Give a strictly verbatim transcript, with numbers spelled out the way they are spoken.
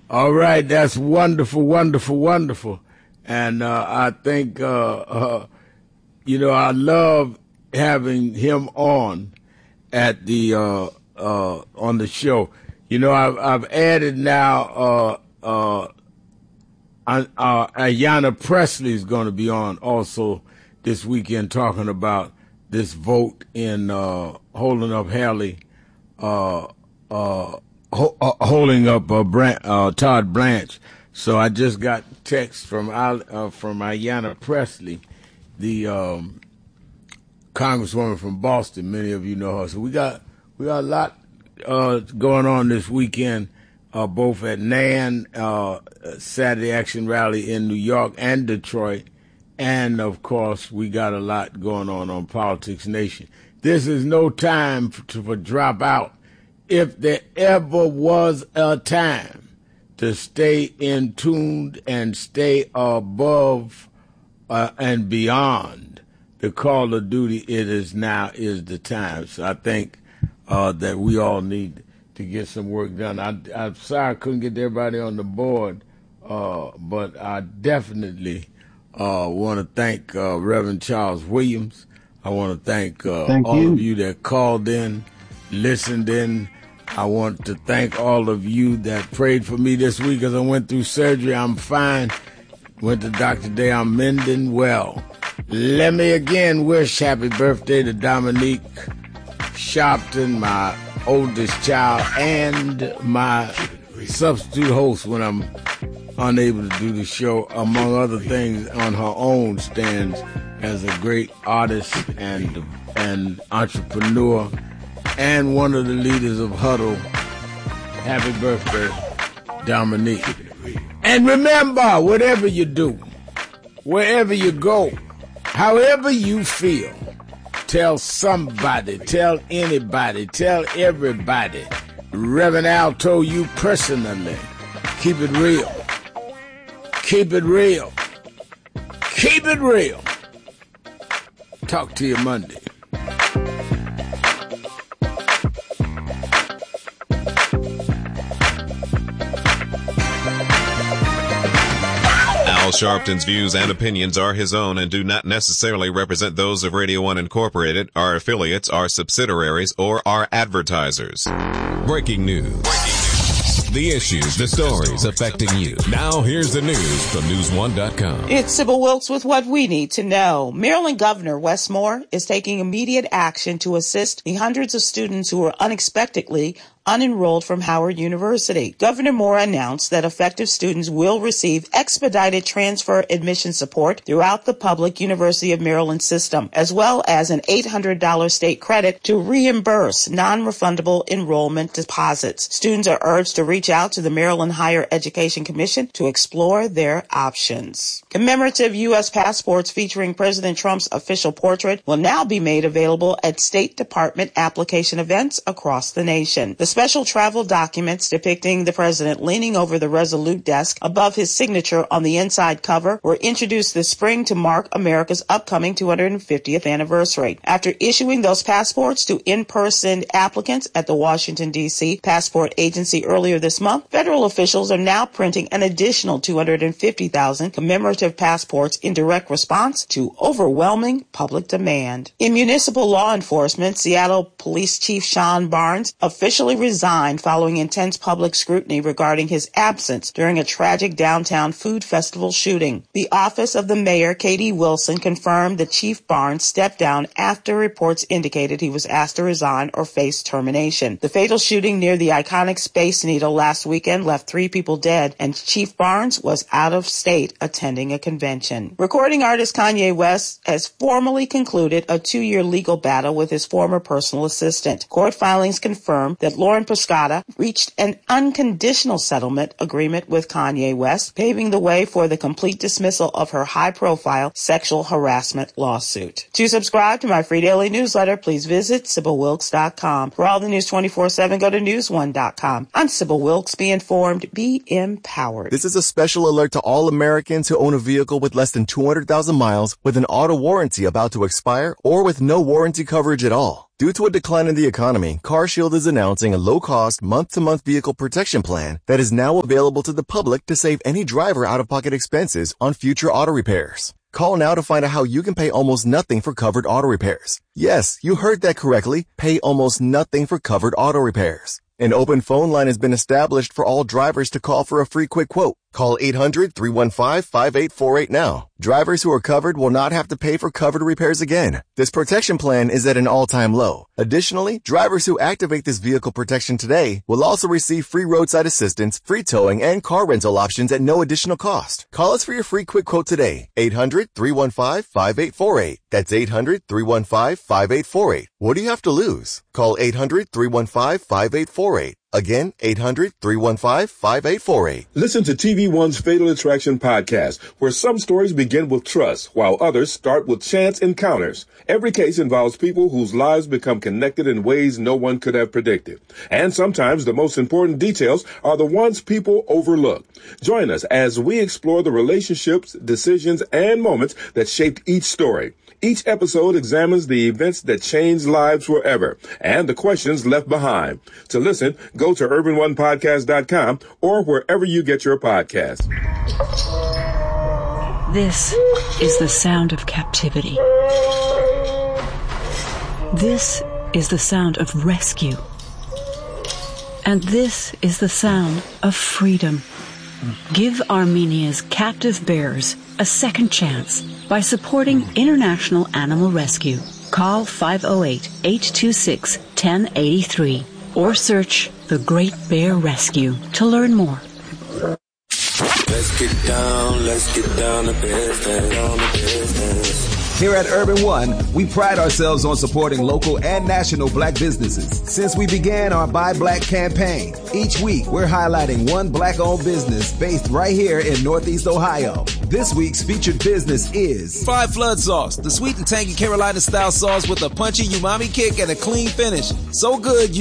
All right, that's wonderful, wonderful, wonderful. And uh, I think, uh, uh, you know, I love having him on at the uh, uh, on the show. You know, I've, I've added now uh, uh, uh, Ayanna Pressley is going to be on also this weekend talking about this vote in uh, holding up Haley, uh, uh, ho- uh, holding up uh, Bran- uh, Todd Blanche. So I just got text from uh, from Ayanna Pressley, the um, Congresswoman from Boston. Many of you know her. So we got we got a lot uh, going on this weekend, uh, both at NAN, uh, Saturday Action Rally in New York and Detroit. And, of course, we got a lot going on on Politics Nation. This is no time for, to, for drop out. If there ever was a time to stay in tuned and stay above uh, and beyond the call of duty, it is now is the time. So I think uh, that we all need to get some work done. I, I'm sorry I couldn't get everybody on the board, uh, but I definitely... I uh, want to thank uh, Reverend Charles Williams. I want to thank, uh, thank all you. of you that called in, listened in. I want to thank all of you that prayed for me this week as I went through surgery. I'm fine. Went to Doctor Day. I'm mending well. Let me again wish happy birthday to Dominique Sharpton, my oldest child, and my substitute host when I'm unable to do the show, among other things, on her own stands as a great artist and and entrepreneur and one of the leaders of Huddle. Happy birthday, Dominique. And remember, whatever you do, wherever you go, however you feel, tell somebody, tell anybody, tell everybody. Reverend Al told you personally, keep it real. Keep it real. Keep it real. Talk to you Monday. Al Sharpton's views and opinions are his own and do not necessarily represent those of Radio One Incorporated, our affiliates, our subsidiaries, or our advertisers. Breaking news. The issues, the stories affecting you. Now here's the news from news one dot com. It's Sybil Wilkes with what we need to know. Maryland Governor Wes Moore is taking immediate action to assist the hundreds of students who were unexpectedly unenrolled from Howard University. Governor Moore announced that affected students will receive expedited transfer admission support throughout the public University of Maryland system, as well as an eight hundred dollars state credit to reimburse non-refundable enrollment deposits. Students are urged to reach out to the Maryland Higher Education Commission to explore their options. Commemorative U S passports featuring President Trump's official portrait will now be made available at State Department application events across the nation. The special travel documents depicting the president leaning over the Resolute desk above his signature on the inside cover were introduced this spring to mark America's upcoming two hundred fiftieth anniversary. After issuing those passports to in-person applicants at the Washington, D C Passport Agency earlier this month, federal officials are now printing an additional two hundred fifty thousand commemorative passports in direct response to overwhelming public demand. In municipal law enforcement, Seattle Police Chief Sean Barnes officially resigned following intense public scrutiny regarding his absence during a tragic downtown food festival shooting. The office of the mayor, Katie Wilson, confirmed that Chief Barnes stepped down after reports indicated he was asked to resign or face termination. The fatal shooting near the iconic Space Needle last weekend left three people dead, and Chief Barnes was out of state attending a convention. Recording artist Kanye West has formally concluded a two-year legal battle with his former personal assistant. Court filings confirm that Lauren Pescata reached an unconditional settlement agreement with Kanye West, paving the way for the complete dismissal of her high-profile sexual harassment lawsuit. To subscribe to my free daily newsletter, please visit Sybil Wilkes dot com. For all the news twenty-four seven, go to news one dot com. I'm Sybil Wilkes. Be informed, be empowered. This is a special alert to all Americans who own a vehicle with less than two hundred thousand miles with an auto warranty about to expire or with no warranty coverage at all. Due to a decline in the economy, CarShield is announcing a low-cost, month-to-month vehicle protection plan that is now available to the public to save any driver out-of-pocket expenses on future auto repairs. Call now to find out how you can pay almost nothing for covered auto repairs. Yes, you heard that correctly. Pay almost nothing for covered auto repairs. An open phone line has been established for all drivers to call for a free quick quote. Call eight hundred, three one five, five eight four eight now. Drivers who are covered will not have to pay for covered repairs again. This protection plan is at an all-time low. Additionally, drivers who activate this vehicle protection today will also receive free roadside assistance, free towing, and car rental options at no additional cost. Call us for your free quick quote today. eight hundred, three one five, five eight four eight. That's eight hundred, three one five, five eight four eight. What do you have to lose? Call eight hundred, three one five, five eight four eight. Again, eight hundred, three one five, five eight four eight. Listen to T V One's Fatal Attraction podcast, where some stories begin with trust, while others start with chance encounters. Every case involves people whose lives become connected in ways no one could have predicted. And sometimes the most important details are the ones people overlook. Join us as we explore the relationships, decisions, and moments that shaped each story. Each episode examines the events that changed lives forever and the questions left behind. To listen, go to urban one podcast dot com or wherever you get your podcasts. This is the sound of captivity. This is the sound of rescue. And this is the sound of freedom. Give Armenia's captive bears a second chance by supporting International Animal Rescue. Call five oh eight, eight two six, one oh eight three or search The Great Bear Rescue to learn more. Let's get down, let's get down to business, down to business. Here at Urban One, we pride ourselves on supporting local and national black businesses. Since we began our Buy Black campaign, each week we're highlighting one black-owned business based right here in Northeast Ohio. This week's featured business is Five Flood Sauce, the sweet and tangy Carolina-style sauce with a punchy umami kick and a clean finish. So good, you